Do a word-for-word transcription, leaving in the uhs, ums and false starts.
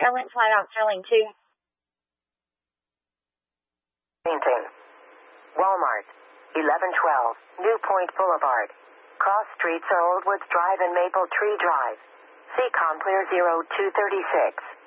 Current flight out Sterling two. Maintain. Walmart, eleven twelve, New Point Boulevard. Cross streets are Old Woods Drive and Maple Tree Drive. C COM clear zero two thirty-six.